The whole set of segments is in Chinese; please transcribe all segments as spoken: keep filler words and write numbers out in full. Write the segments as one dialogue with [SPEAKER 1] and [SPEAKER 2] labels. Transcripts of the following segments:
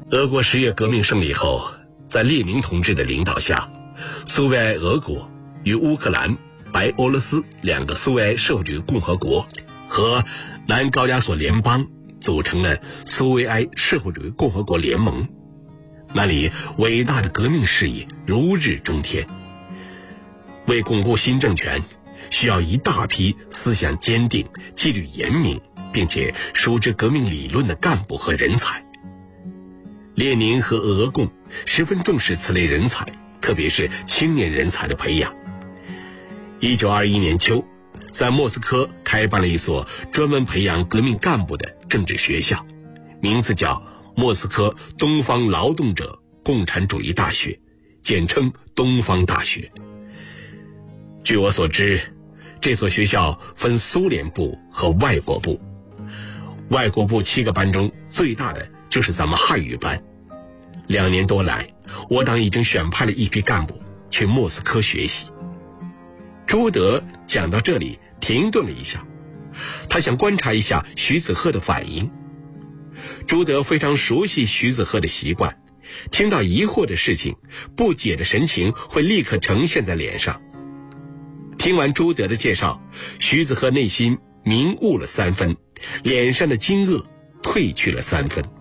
[SPEAKER 1] 俄国十月革命胜利后，在列宁同志的领导下，苏维埃俄国与乌克兰、白俄罗斯两个苏维埃社会主义共和国和南高加索联邦组成了苏维埃社会主义共和国联盟。那里伟大的革命事业如日中天。为巩固新政权，需要一大批思想坚定、纪律严明，并且熟知革命理论的干部和人才。列宁和俄共十分重视此类人才，特别是青年人才的培养。一九二一年秋，在莫斯科开办了一所专门培养革命干部的政治学校，名字叫莫斯科东方劳动者共产主义大学，简称东方大学。据我所知，这所学校分苏联部和外国部。外国部七个班中最大的就是咱们汉语班。两年多来，我党已经选派了一批干部去莫斯科学习。朱德讲到这里停顿了一下，他想观察一下徐子鹤的反应。朱德非常熟悉徐子鹤的习惯，听到疑惑的事情，不解的神情会立刻呈现在脸上。听完朱德的介绍，徐子鹤内心明悟了三分，脸上的惊愕褪去了三分。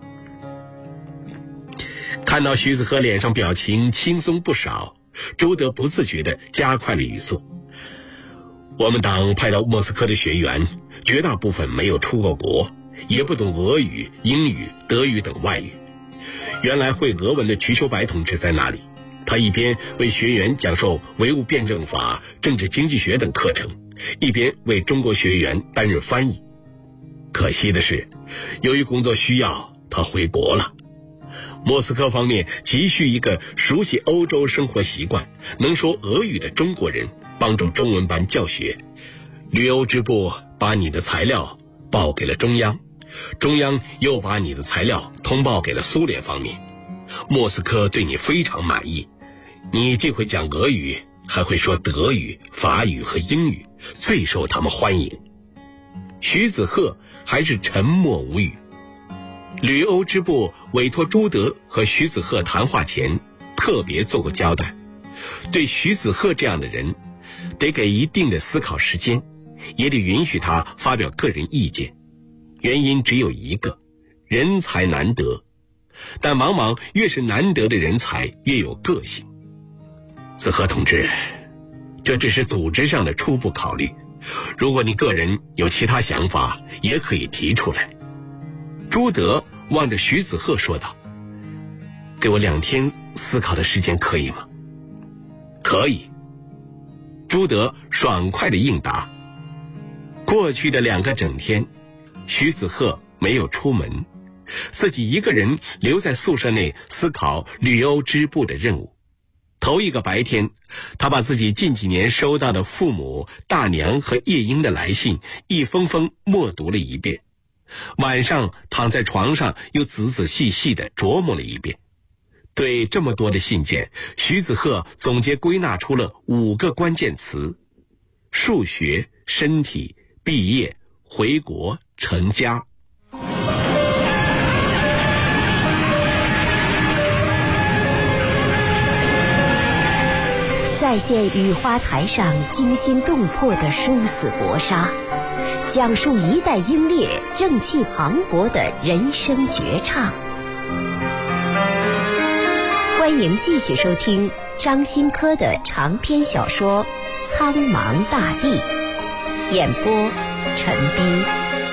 [SPEAKER 1] 看到徐子鹤脸上表情轻松不少，朱德不自觉地加快了语速。我们党派到莫斯科的学员，绝大部分没有出过国，也不懂俄语、英语、德语等外语。原来会俄文的瞿秋白同志在那里，他一边为学员讲授唯物辩证法、政治经济学等课程，一边为中国学员担任翻译。可惜的是，由于工作需要，他回国了。莫斯科方面急需一个熟悉欧洲生活习惯、能说俄语的中国人，帮助中文班教学。旅欧支部把你的材料报给了中央，中央又把你的材料通报给了苏联方面。莫斯科对你非常满意，你既会讲俄语，还会说德语、法语和英语，最受他们欢迎。徐子鹤还是沉默无语。旅欧支部委托朱德和徐子鹤谈话前，特别做过交代，对徐子鹤这样的人，得给一定的思考时间，也得允许他发表个人意见。原因只有一个，人才难得，但往往越是难得的人才越有个性。子鹤同志，这只是组织上的初步考虑，如果你个人有其他想法，也可以提出来。朱德望着徐子鹤说道：给我两天思考的时间可以吗？可以。朱德爽快地应答。过去的两个整天，徐子鹤没有出门，自己一个人留在宿舍内思考旅欧支部的任务。头一个白天，他把自己近几年收到的父母、大娘和叶英的来信一封封默读了一遍。晚上躺在床上又仔仔细细地琢磨了一遍。对这么多的信件，徐子鹤总结归纳出了五个关键词：数学、身体、毕业、回国、成家。
[SPEAKER 2] 再现雨花台上惊心动魄的殊死搏杀，讲述一代英烈正气磅礴的人生绝唱。欢迎继续收听张新科的长篇小说《苍茫大地》，演播陈斌。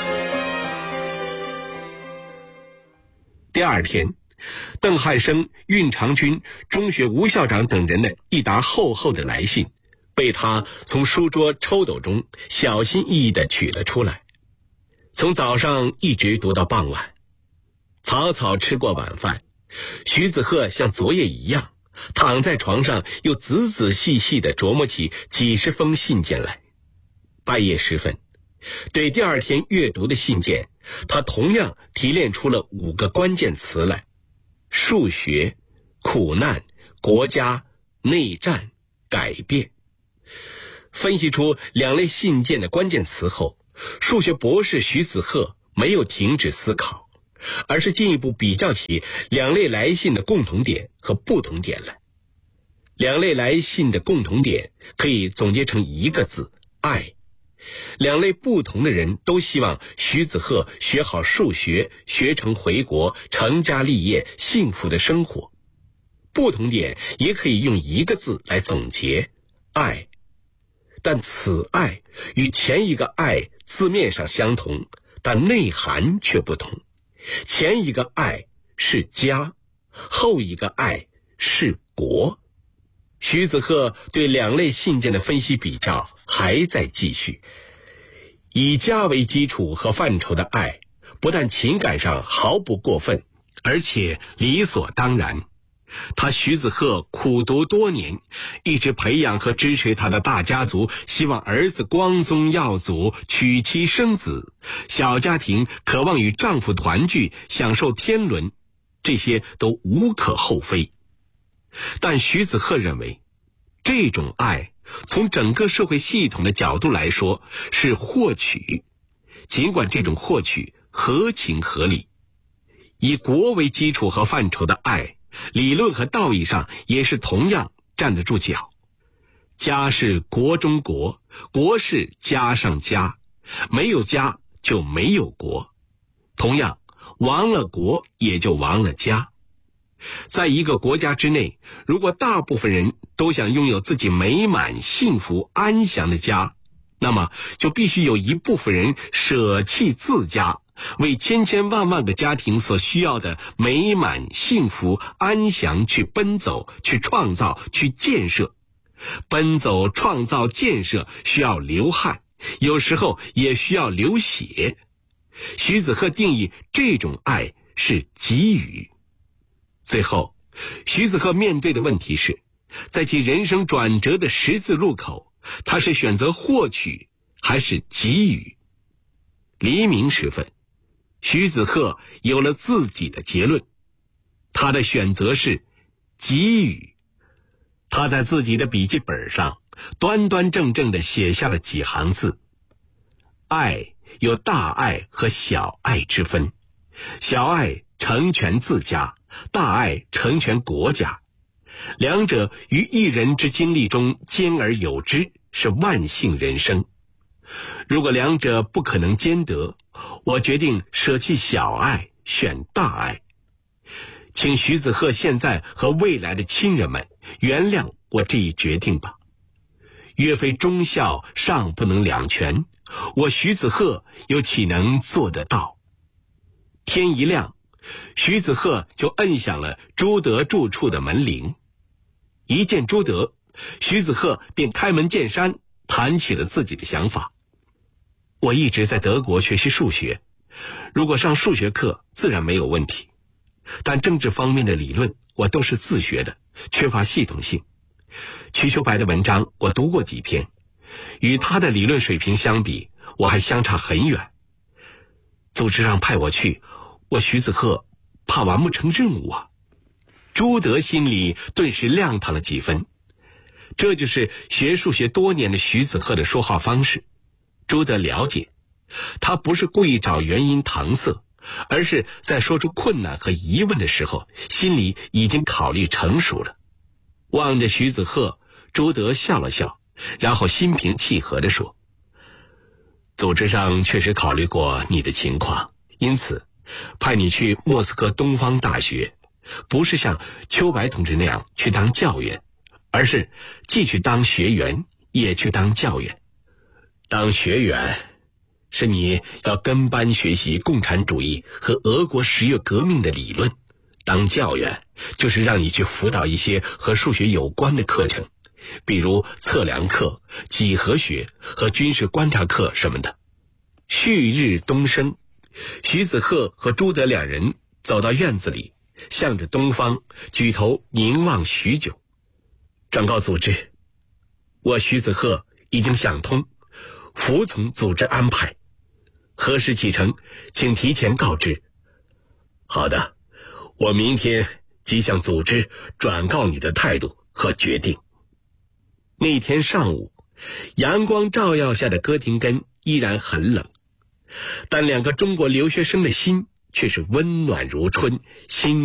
[SPEAKER 1] 第二天，邓汉生、运长军、中学吴校长等人的一沓厚厚的来信，被他从书桌抽斗中小心翼翼地取了出来。从早上一直读到傍晚，草草吃过晚饭，徐子鹤像昨夜一样，躺在床上又仔仔细细地琢磨起几十封信件来。半夜时分，对第二天阅读的信件，他同样提炼出了五个关键词来：数学、苦难、国家、内战、改变。分析出两类信件的关键词后，数学博士徐子鹤没有停止思考， 而是进一步比较起两类来信的共同点和不同点来。两类来信的共同点可以总结成一个字：爱。两类不同的人都希望徐子鹤学好数学，学成回国，成家立业，幸福的生活。不同点也可以用一个字来总结：爱。但此爱与前一个爱字面上相同，但内涵却不同。前一个爱是家，后一个爱是国。徐子鹤对两类信件的分析比较还在继续。以家为基础和范畴的爱，不但情感上毫不过分，而且理所当然。他徐子鹤苦读多年，一直培养和支持他的大家族，希望儿子光宗耀祖，娶妻生子，小家庭渴望与丈夫团聚，享受天伦，这些都无可厚非。但徐子鹤认为，这种爱从整个社会系统的角度来说是获取，尽管这种获取合情合理。以国为基础和范畴的爱，理论和道义上也是同样站得住脚。家是国中国，国是家上家，没有家就没有国。同样，亡了国也就亡了家。在一个国家之内，如果大部分人都想拥有自己美满、幸福、安详的家，那么就必须有一部分人舍弃自家，为千千万万个家庭所需要的美满、幸福、安详去奔走，去创造，去建设。奔走、创造、建设需要流汗，有时候也需要流血。徐子鹤定义这种爱是给予。最后，徐子鹤面对的问题是，在其人生转折的十字路口，他是选择获取还是给予？黎明时分，徐子鹤有了自己的结论，他的选择是给予。他在自己的笔记本上端端正正地写下了几行字：爱有大爱和小爱之分，小爱成全自家，大爱成全国家，两者于一人之经历中兼而有之，是万幸人生。如果两者不可能兼得，我决定舍弃小爱，选大爱。请徐子鹤现在和未来的亲人们原谅我这一决定吧。岳飞忠孝尚不能两全，我徐子鹤又岂能做得到？天一亮，徐子鹤就摁响了朱德住处的门铃。一见朱德，徐子鹤便开门见山谈起了自己的想法。我一直在德国学习数学，如果上数学课自然没有问题，但政治方面的理论我都是自学的，缺乏系统性。瞿秋白的文章我读过几篇，与他的理论水平相比，我还相差很远。组织上派我去，我徐子鹤怕完不成任务啊。朱德心里顿时亮堂了几分。这就是学数学多年的徐子鹤的说话方式。朱德了解，他不是故意找原因搪塞，而是在说出困难和疑问的时候，心里已经考虑成熟了。望着徐子鹤，朱德笑了笑，然后心平气和地说：组织上确实考虑过你的情况，因此派你去莫斯科东方大学，不是像秋白同志那样去当教员，而是既去当学员，也去当教员。当学员是你要跟班学习共产主义和俄国十月革命的理论，当教员就是让你去辅导一些和数学有关的课程，比如测量课、几何学和军事观察课什么的。旭日东升，徐子鹤和朱德两人走到院子里，向着东方举头凝望许久。转告组织，我徐子鹤已经想通，服从组织安排，何时启程，请提前告知。好的，我明天即向组织转告你的态度和决定。那天上午，阳光照耀下的哥廷根依然很冷，但两个中国留学生的心却是温暖如春，心